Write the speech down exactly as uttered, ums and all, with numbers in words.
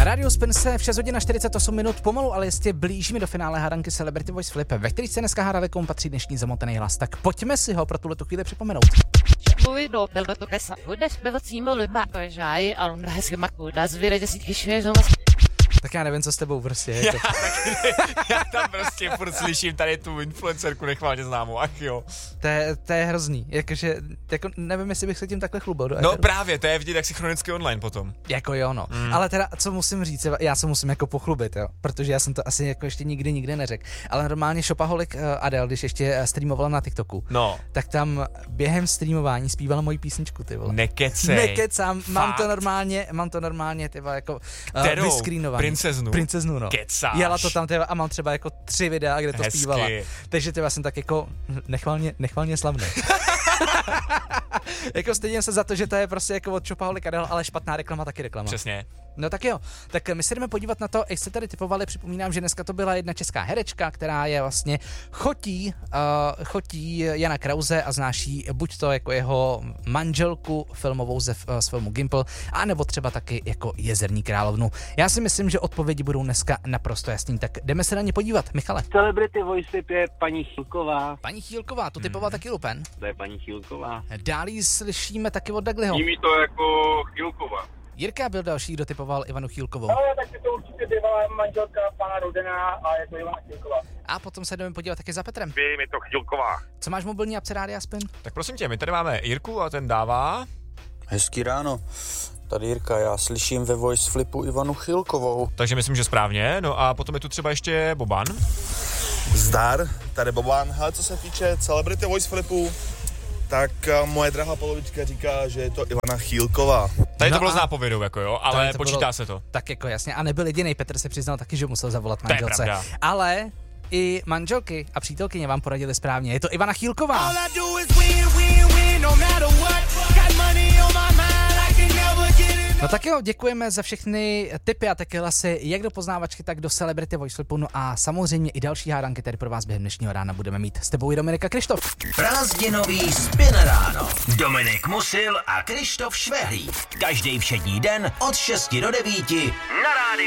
Radio Spin se v šest hodin a čtyřicet osm minut pomalu, ale jistě blížíme do finále hádanky Celebrity Voice Flip, ve kterých se dneska hádali, komu patří dnešní zamotaný hlas. Tak pojďme si ho pro tuhletu chvíli připomenout. Můj do byl to kesa. Budeš byl címo liba, to je žáj, ale on hezky maku, dá zvíře desítky švěžou. Tak já nevím, co s tebou prostě. Já, tak, já tam prostě furt slyším tady tu influencerku nechválně známou, ach jo. To je, to je hrozný, jakože, jako nevím, jestli bych se tím takhle chlubil. No právě, to je vidět, jak si chronicky online potom. Jako jo, no. Mm. Ale teda, co musím říct, já se musím jako pochlubit, jo, protože já jsem to asi jako ještě nikdy nikde neřekl. Ale normálně Shopaholic Adele, když ještě streamovala na TikToku, no. tak tam během streamování zpívala moji písničku, ty vole. Nekecej. Nekecám, mám to normálně, mám to normálně, ty vole, jako uh, vyscreenovaný. Princeznu. Princeznu, no. Kecáš. Jela to tam tyva, a mám třeba jako tři videa, kde to Hezky. zpívala. Takže tyva jsem tak jako nechvalně, nechvalně slavný. Jako stydím se za to, že to je prostě jako od Shopaholic Adele, ale špatná reklama taky reklama. Přesně. No tak jo, tak my se jdeme podívat na to, jak jste tady typovali, připomínám, že dneska to byla jedna česká herečka, která je vlastně chotí, uh, chotí Jana Krause a znáší buď to jako jeho manželku filmovou ze, uh, z filmu Gimple, anebo třeba taky jako Jezerní královnu. Já si myslím, že odpovědi budou dneska naprosto jasný, tak jdeme se na ně podívat. Michale. Celebrity Voice Flip je paní Chýlková. Paní Chýlková, to typoval hmm. taky Lupen. To je paní Chýlková. Dál ji slyšíme taky od Dagliho. Ním to jako Chýlková. Jirka byl další, kdo typoval Ivanu Chýlkovou. No, tak to určitě bývalá manželka pana Rodena a je to Ivana Chýlková. A potom se jdeme podívat taky za Petrem. Vím, je to Chýlková. Co máš mobilní apce Rádia Spin? Tak prosím tě, my tady máme Jirku a ten dává... Hezký ráno. Tady Jirka, já slyším ve Voice Flipu Ivanu Chýlkovou. Takže myslím, že správně. No a potom je tu třeba ještě Boban. Zdar, tady Boban. Hele, co se týče Celebrity Voice Flipu, tak moje drahá polovička říká, že je to Ivana Chýlková. Tady no to bylo s nápovědou, jako jo, ale to počítá bylo, se to. Tak jako jasně, a nebyl jedinej, Petr se přiznal taky, že musel zavolat manželce. To je pravda. Ale i manželky a přítelkyně vám poradili správně, je to Ivana Chýlková. No tak jo, děkujeme za všechny tipy a taky hlasy, jak do poznávačky, tak do Celebrity Voice Flipu, no a samozřejmě i další hádanky tady pro vás během dnešního rána budeme mít. S tebou i Dominika Krištof. Prázdninový Spin ráno. Dominik Musil a Krištof Švehlík. Každý všední den od šesti do devíti